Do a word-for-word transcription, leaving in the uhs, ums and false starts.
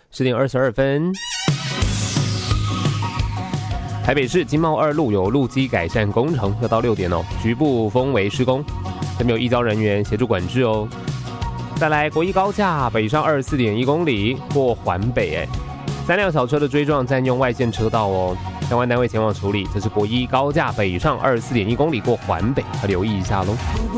十点二十二分。台北市经贸二路有路基改善工程，要到六点哦，局部封围施工，还没有义交人员协助管制哦。再来，国一高架北上二十四点一公里过环北，哎，三辆小车的追撞占用外线车道哦，相关单位前往处理。这是国一高架北上二十四点一公里过环北，要留意一下喽。